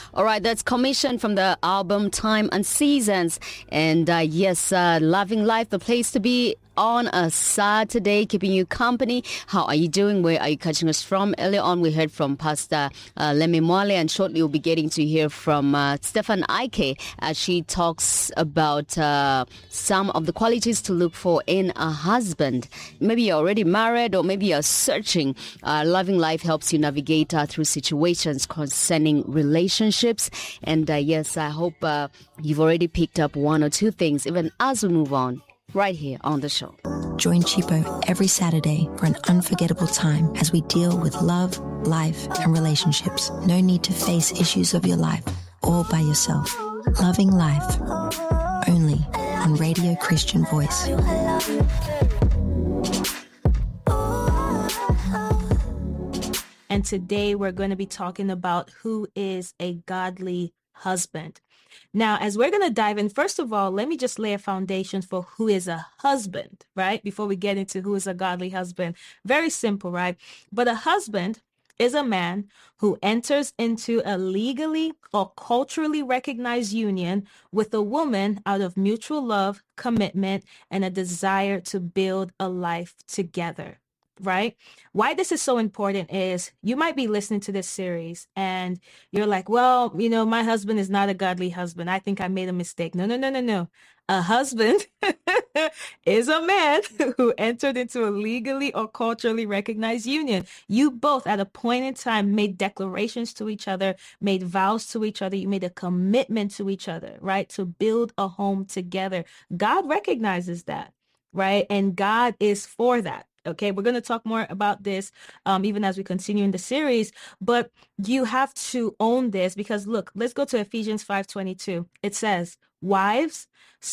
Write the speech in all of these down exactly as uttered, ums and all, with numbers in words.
All right, that's Commission from the album Time and Seasons. And uh, yes, uh, Loving Life, the place to be on a Saturday, keeping you company. How are you doing? Where are you catching us from? Earlier on, we heard from Pastor uh, Lemi Mwale, and shortly we'll be getting to hear from uh, Stefan Ike as she talks about uh, some of the qualities to look for in a husband. Maybe you're already married, or maybe you're searching. Uh, Loving Life helps you navigate uh, through situations concerning relationships. And uh, yes, I hope uh, you've already picked up one or two things, even as we move on, right here on the show. Join Chipo every Saturday for an unforgettable time as we deal with love, life, and relationships. No need to face issues of your life all by yourself. Loving Life, only on Radio Christian Voice. And today we're going to be talking about who is a godly husband. Now, as we're going to dive in, first of all, let me just lay a foundation for who is a husband, right? Before we get into who is a godly husband. Very simple, right? But a husband is a man who enters into a legally or culturally recognized union with a woman out of mutual love, commitment, and a desire to build a life together. Right? Why this is so important is you might be listening to this series and you're like, well, you know, my husband is not a godly husband. I think I made a mistake. No, no, no, no, no. A husband is a man who entered into a legally or culturally recognized union. You both at a point in time made declarations to each other, made vows to each other. You made a commitment to each other, right? To build a home together. God recognizes that, right? And God is for that. Okay, we're going to talk more about this um, even as we continue in the series, but you have to own this because look, let's go to Ephesians five twenty-two. It says, wives,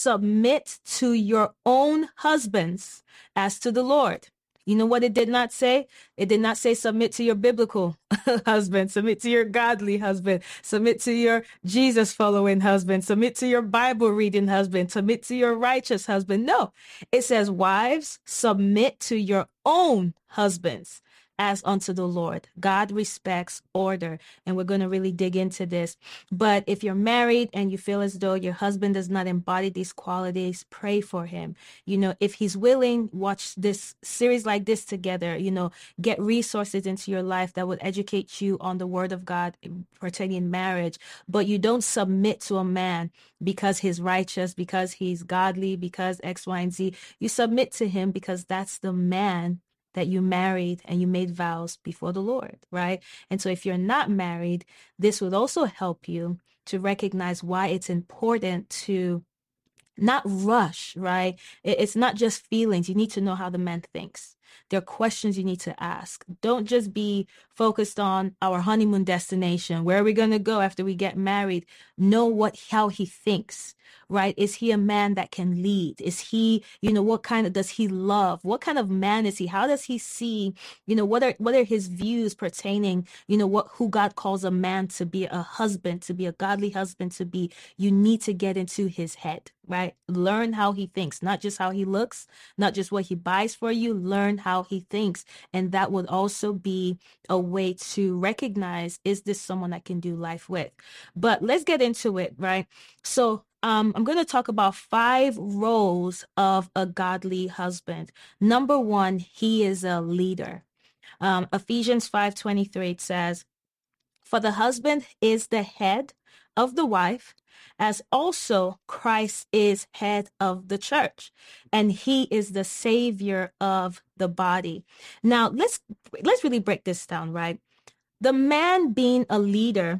submit to your own husbands as to the Lord. You know what it did not say? It did not say submit to your biblical husband, submit to your godly husband, submit to your Jesus following husband, submit to your Bible reading husband, submit to your righteous husband. No, it says wives, submit to your own husbands as unto the Lord. God respects order, and we're going to really dig into this. But if you're married and you feel as though your husband does not embody these qualities, pray for him. You know, if he's willing, watch this series like this together. You know, get resources into your life that would educate you on the word of God pertaining marriage. But you don't submit to a man because he's righteous, because he's godly, because X, Y, and Z. You submit to him because that's the man that you married and you made vows before the Lord, right? And so if you're not married, this would also help you to recognize why it's important to not rush, right? It's not just feelings. You need to know how the man thinks. There are questions you need to ask. Don't just be focused on our honeymoon destination. Where are we going to go after we get married? Know what, how he thinks, right? Is he a man that can lead? Is he, you know, what kind of, does he love? What kind of man is he? How does he see, you know, what are, what are his views pertaining, you know, what, who God calls a man to be a husband, to be a godly husband, to be? You need to get into his head, right? Learn how he thinks, not just how he looks, not just what he buys for you. Learn how he thinks. And that would also be a way to recognize, is this someone I can do life with? But let's get into it, right? So um, I'm going to talk about five roles of a godly husband. Number one, he is a leader. Um, Ephesians five twenty-three, it says, for the husband is the head of the wife, as also Christ is head of the church, and he is the savior of the body. Now, let's let's really break this down, right? The man being a leader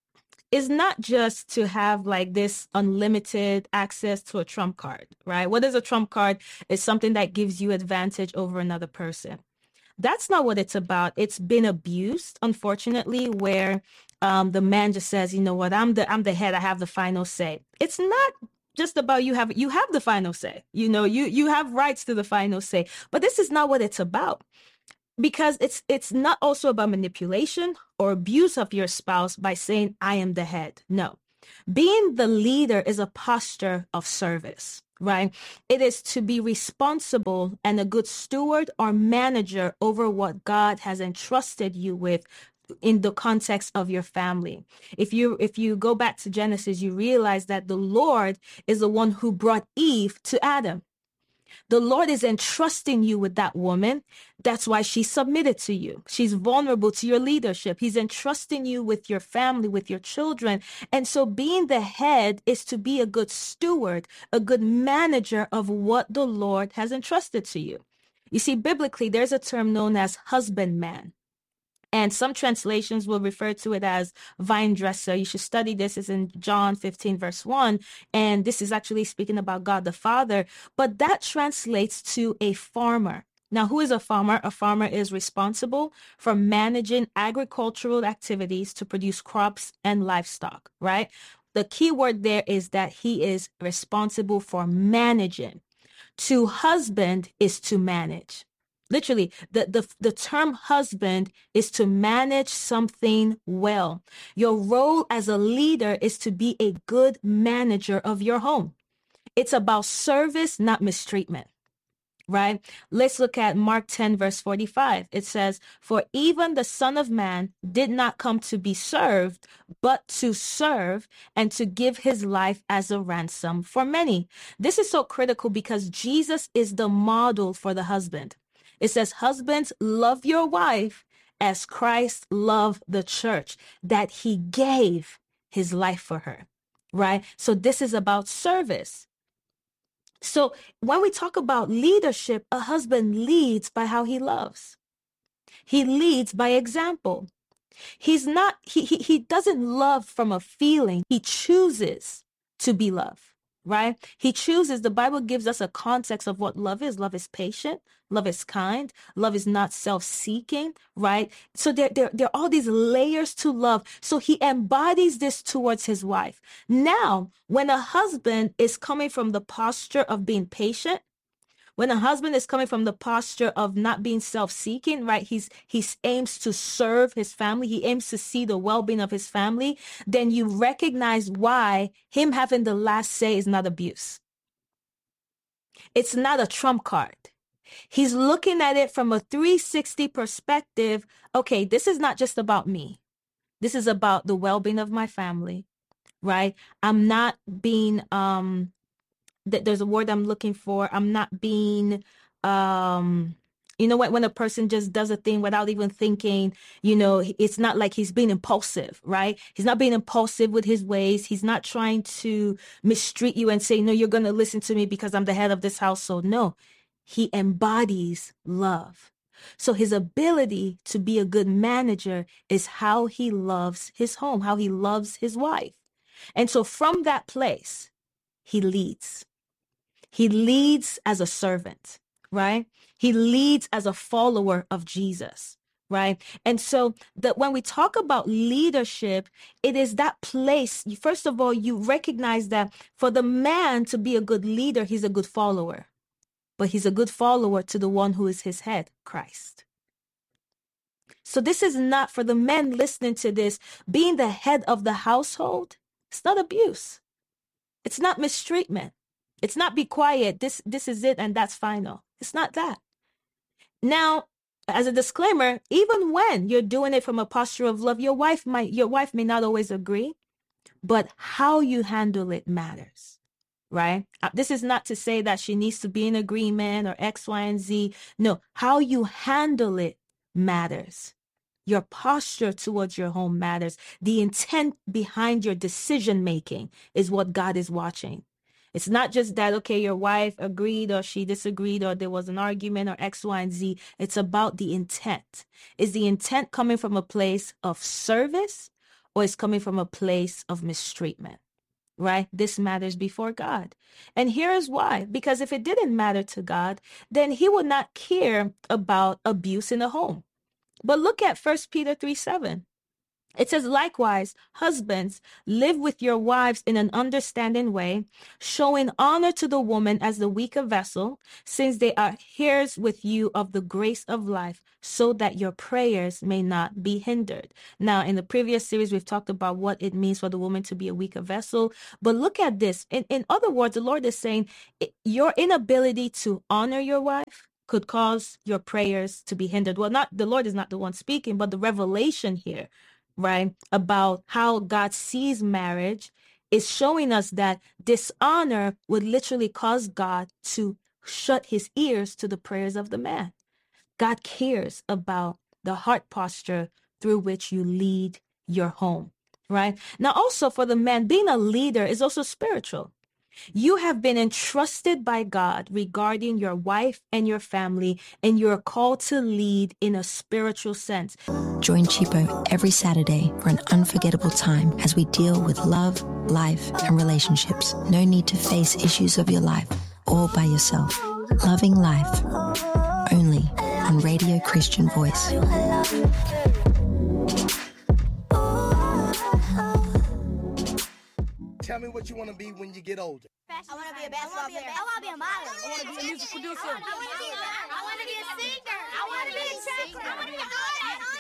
is not just to have like this unlimited access to a trump card, right? What is a trump card? It's something that gives you advantage over another person. That's not what it's about. It's been abused, unfortunately, where um, the man just says, you know what, I'm the I'm the head. I have the final say. It's not just about you have you have the final say. You know, you you have rights to the final say. But this is not what it's about, because it's it's not also about manipulation or abuse of your spouse by saying, I am the head. No, being the leader is a posture of service. Right? It is to be responsible and a good steward or manager over what God has entrusted you with in the context of your family. If you if you go back to Genesis, you realize that the Lord is the one who brought Eve to Adam. The Lord is entrusting you with that woman. That's why she's submitted to you. She's vulnerable to your leadership. He's entrusting you with your family, with your children. And so being the head is to be a good steward, a good manager of what the Lord has entrusted to you. You see, biblically, there's a term known as husbandman. And some translations will refer to it as vine dresser. You should study this. It's in John fifteen, verse one. And this is actually speaking about God the Father. But that translates to a farmer. Now, who is a farmer? A farmer is responsible for managing agricultural activities to produce crops and livestock, right? The key word there is that he is responsible for managing. To husband is to manage. Literally, the, the, the term husband is to manage something well. Your role as a leader is to be a good manager of your home. It's about service, not mistreatment, right? Let's look at Mark ten, verse forty-five. It says, "For even the Son of Man did not come to be served, but to serve and to give his life as a ransom for many." This is so critical because Jesus is the model for the husband. It says, "Husbands, love your wife as Christ loved the church, that he gave his life for her," right? So this is about service. So when we talk about leadership, a husband leads by how he loves. He leads by example. He's not, he, he, he doesn't love from a feeling. He chooses to be loved, right? He chooses. The Bible gives us a context of what love is. Love is patient. Love is kind. Love is not self-seeking, right? So there, there, there are all these layers to love. So he embodies this towards his wife. Now, when a husband is coming from the posture of being patient, when a husband is coming from the posture of not being self-seeking, right? He's he aims to serve his family. He aims to see the well-being of his family. Then you recognize why him having the last say is not abuse. It's not a trump card. He's looking at it from a three sixty perspective. Okay, this is not just about me. This is about the well-being of my family, right? I'm not being, um, th- there's a word I'm looking for. I'm not being, um, you know, when, when a person just does a thing without even thinking, you know, it's not like he's being impulsive, right? He's not being impulsive with his ways. He's not trying to mistreat you and say, no, you're going to listen to me because I'm the head of this household. No. He embodies love. So his ability to be a good manager is how he loves his home, how he loves his wife. And so from that place, he leads. He leads as a servant, right? He leads as a follower of Jesus, right? And so that when we talk about leadership, it is that place. First of all, you recognize that for the man to be a good leader, he's a good follower. But he's a good follower to the one who is his head, Christ. So this is not, for the men listening to this, being the head of the household. It's not abuse. It's not mistreatment. It's not be quiet. This, this is it and that's final. It's not that. Now, as a disclaimer, even when you're doing it from a posture of love, your wife might, your wife may not always agree, but how you handle it matters. Right? This is not to say that she needs to be in agreement or X, Y, and Z. No, how you handle it matters. Your posture towards your home matters. The intent behind your decision making is what God is watching. It's not just that, okay, your wife agreed or she disagreed or there was an argument or X, Y, and Z. It's about the intent. Is the intent coming from a place of service or is coming from a place of mistreatment? Right? This matters before God. And here is why. Because if it didn't matter to God, then he would not care about abuse in the home. But look at First Peter three seven. It says, likewise, husbands, live with your wives in an understanding way, showing honor to the woman as the weaker vessel, since they are heirs with you of the grace of life, so that your prayers may not be hindered. Now, in the previous series, we've talked about what it means for the woman to be a weaker vessel. But look at this. In, in other words, the Lord is saying your inability to honor your wife could cause your prayers to be hindered. Well, not the Lord is not the one speaking, but the revelation here, right, about how God sees marriage is showing us that dishonor would literally cause God to shut his ears to the prayers of the man. God cares about the heart posture through which you lead your home, right? Now, also for the man, being a leader is also spiritual. You have been entrusted by God regarding your wife and your family, and you're called to lead in a spiritual sense. Join Chipo every Saturday for an unforgettable time as we deal with love, life, and relationships. No need to face issues of your life all by yourself. Loving Life, only on Radio Christian Voice. Tell me what you want to be when you get older. I want to be a basketball player. I want to be a model. I want to be a music producer. I want to be a singer. I want to be a singer. I want to be a singer. I want to be a